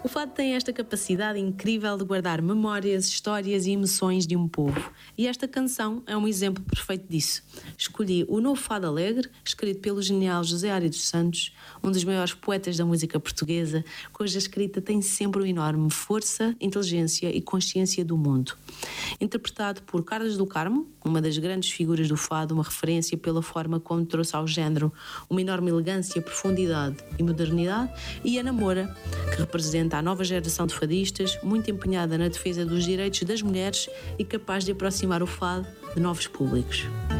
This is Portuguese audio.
fado tem esta capacidade incrível de guardar memórias, histórias e emoções de um povo. E esta canção é um exemplo perfeito disso. Escolhi o Novo Fado Alegre, escrito pelo genial José Ari dos Santos, um dos maiores poetas da música portuguesa, cuja escrita tem sempre uma enorme força, inteligência e consciência do mundo. Interpretado por Carlos do Carmo, uma das grandes figuras do fado, uma referência pela forma como trouxe ao género uma enorme elegância, profundidade e modernidade, e Ana Moura, que representa a nova geração de fadistas, muito empenhada na defesa dos direitos das mulheres e capaz de aproximar o fado de novos públicos.